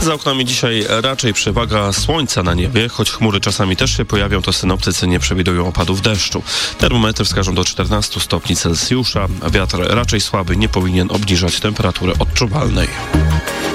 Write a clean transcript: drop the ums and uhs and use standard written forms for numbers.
Za oknami dzisiaj raczej przewaga słońca na niebie, choć chmury czasami też się pojawią, to synoptycy nie przewidują opadów deszczu. Termometry wskażą do 14 stopni Celsjusza, a wiatr raczej słaby, nie powinien obniżać temperatury odczuwalnej.